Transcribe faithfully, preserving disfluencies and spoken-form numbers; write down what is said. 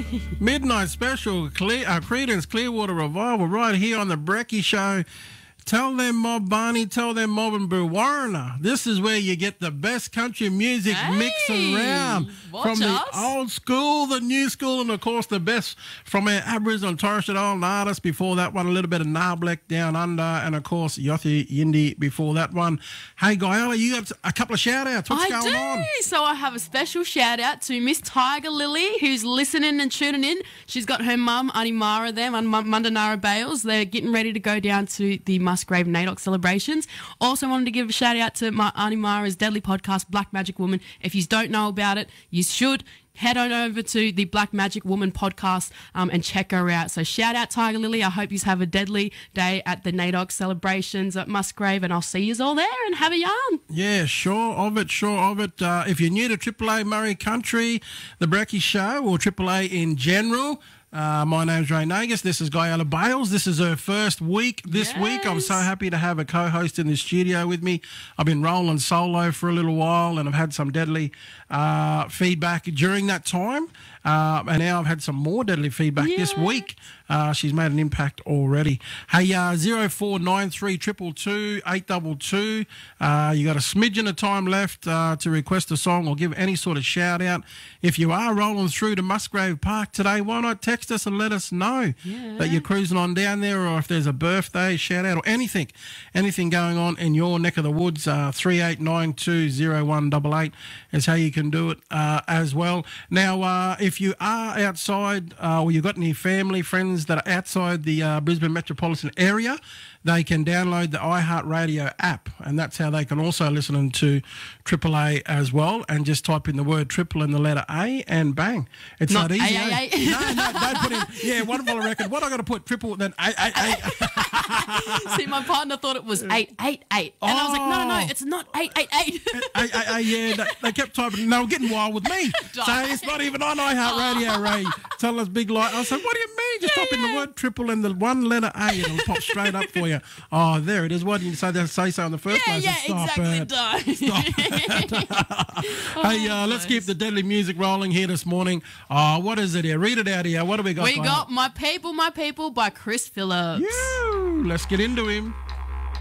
Midnight Special, Clear, uh, Creedence Clearwater Revival, right here on the Brecky Show. Tell them Mob Barney, tell them Mob and Boo Warrener. This is where you get the best country music hey, mixing around. From the us. old school, the new school, and of course the best from our Aboriginal and Torres Strait Island artists. Before that one, a little bit of Narblek Down Under, and of course Yothi Yindi before that one. Hey, Guyala, you have a couple of shout-outs. What's I going do. on? So I have a special shout-out to Miss Tiger Lily, who's listening and tuning in. She's got her mum, Auntie Mara, there, and Mundanara Bales. They're getting ready to go down to the Musgrave NAIDOC celebrations. Also wanted to give a shout-out to my Auntie Mara's deadly podcast, Black Magic Woman. If you don't know about it, you should. Head on over to the Black Magic Woman podcast um, and check her out. So shout out Tiger Lily. I hope you have a deadly day at the NAIDOC celebrations at Musgrave, and I'll see you all there and have a yarn. Yeah, sure of it, sure of it. Uh, if you're new to Triple A Murray Country, the Brecky Show, or Triple A in general, Uh, my name's Ray Nagus. This is Guyala Bales. This is her first week this yes. week. I'm so happy to have a co-host in the studio with me. I've been rolling solo for a little while, and I've had some deadly uh, feedback during that time. Uh, and now I've had some more deadly feedback yeah. this week. Uh, she's made an impact already. Hey, uh, zero four nine three two two two eight two two. Uh, you got a smidgen of time left uh, to request a song or give any sort of shout out. If you are rolling through to Musgrave Park today, why not text us and let us know yeah. that you're cruising on down there, or if there's a birthday shout out or anything, anything going on in your neck of the woods. uh, three eight nine two zero one eight eight is how you can do it uh, as well. Now, uh, if you are outside uh, or you've got any family, friends that are outside the uh, Brisbane metropolitan area, they can download the iHeartRadio app, and that's how they can also listen to Triple A as well, and just type in the word triple and the letter A, and bang. It's Not not easy. A A A. eh? No, no, don't put in, yeah, wonderful record. What I got to put, triple, then A, A, A. See, my partner thought it was eight eight eight, and I was like, no, no, no, Oh. it's not eight eight eight. A, A, A, yeah, they, they kept typing, and they were getting wild with me. So it's not even on iHeartRadio, Ray. Telling us big lie. I said, what do you mean? Just Yeah, type in the yeah. word triple and the one letter A, and it'll pop straight up for you. Oh, there it is. Why didn't you say that? Say so in the first Yeah, place? yeah, Stop exactly. it. Don't. Hey, uh, let's keep the deadly music rolling here this morning. Oh, what is it here? Read it out here. What do we got? We going got on? My People, My People by Chris Phillips. You. Let's get into him.